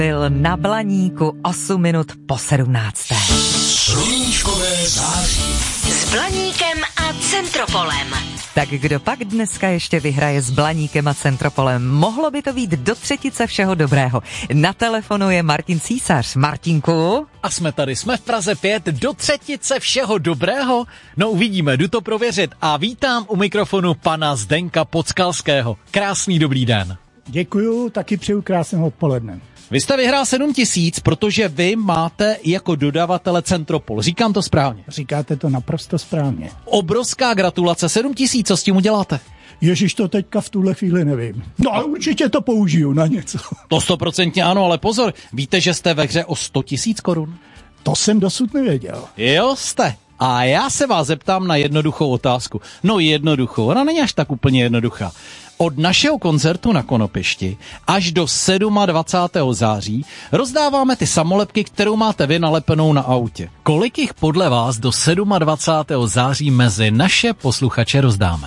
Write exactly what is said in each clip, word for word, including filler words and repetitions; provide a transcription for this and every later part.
Byl na Blaníku osm minut po sedmnácté. Sluníčkové září. S Blaníkem a Centropolem. Tak kdo pak dneska ještě vyhraje s Blaníkem a Centropolem? Mohlo by to být do třetice všeho dobrého. Na telefonu je Martin Císař. Martinku? A jsme tady, jsme v Praze pět, do třetice všeho dobrého? No uvidíme, jdu to prověřit a vítám u mikrofonu pana Zdenka Podskalského. Krásný dobrý den. Děkuju, taky přeju krásného odpoledne. Vy jste vyhrál sedm tisíc, protože vy máte jako dodavatele Centropol. Říkám to správně? Říkáte to naprosto správně. Obrovská gratulace, sedm tisíc, co s tím uděláte? Ježiš, to teďka v tuhle chvíli nevím. No ale určitě to použiju na něco. To stoprocentně ano, ale pozor, víte, že jste ve hře o sto tisíc korun? To jsem dosud nevěděl. Jo, jste. A já se vás zeptám na jednoduchou otázku. No jednoduchou, ona není až tak úplně jednoduchá. Od našeho koncertu na Konopišti až do dvacátého sedmého září rozdáváme ty samolepky, kterou máte vy nalepenou na autě. Kolik jich podle vás do dvacátého sedmého září mezi naše posluchače rozdáme?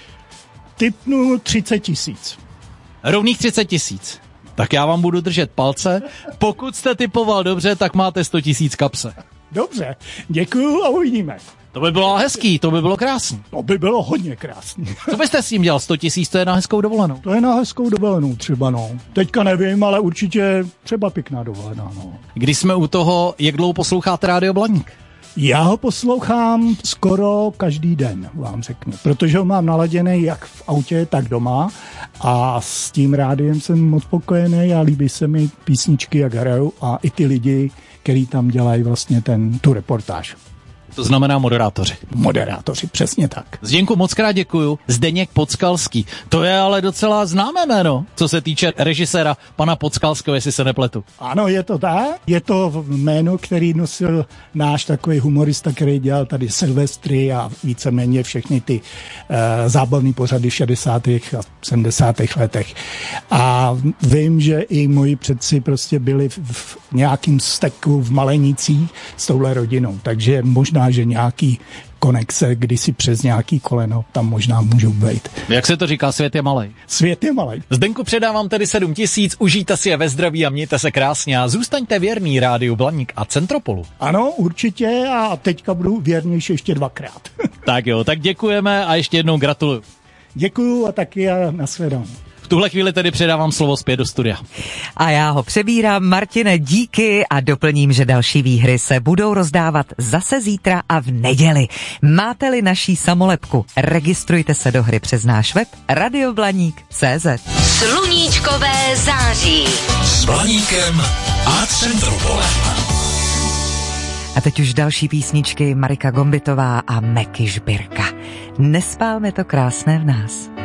Tipnu třicet tisíc. Rovných třicet tisíc. Tak já vám budu držet palce. Pokud jste typoval dobře, tak máte sto tisíc kapse. Dobře, děkuju a uvidíme. To by bylo hezký, to by bylo krásný. To by bylo hodně krásný. Co byste s tím dělal? sto tisíc, to je na hezkou dovolenou. To je na hezkou dovolenou třeba, no. Teďka nevím, ale určitě třeba pěkná dovolená, no. Když jsme u toho, jak dlouho posloucháte Rádio Blaník? Já ho poslouchám skoro každý den, vám řeknu, protože ho mám naladěný jak v autě, tak doma a s tím rádiem jsem moc spokojený a líbí se mi písničky, jak hrajou a i ty lidi, kteří tam dělají vlastně ten, tu reportáž. To znamená moderátoři. Moderátoři, přesně tak. Zdenku, moc krát děkuju. Zdeněk Podskalský. To je ale docela známé jméno, co se týče režiséra pana Podskalského, jestli se nepletu. Ano, je to tak. Je to jméno, který nosil náš takový humorista, který dělal tady Silvestry a víceméně všechny ty uh, zábavné pořady v šedesátých a sedmdesátých letech. A vím, že i moji předci prostě byli v, v nějakým steku v Malenicích s touhle rodinou, takže možná že nějaký konexe, kdysi přes nějaký koleno, tam možná můžou být. Jak se to říká, svět je malej. Svět je malej. Zdenku, předávám tedy sedm tisíc, užijte si je ve zdraví a mějte se krásně a zůstaňte věrný Rádiu Blaník a Centropolu. Ano, určitě a teďka budu věrnější ještě dvakrát. Tak jo, tak děkujeme a ještě jednou gratuluju. Děkuju a taky a nashledanou. V tuhle chvíli tedy předávám slovo zpět do studia. A já ho přebírám. Martine, díky a doplním, že další výhry se budou rozdávat zase zítra a v neděli. Máte-li naší samolepku, registrujte se do hry přes náš web radioblaník tečka cé zet. Sluníčkové září. S Blaníkem a Centropolem. A teď už další písničky Marika Gombitová a Meky Žbirka. Nespálme to krásné v nás.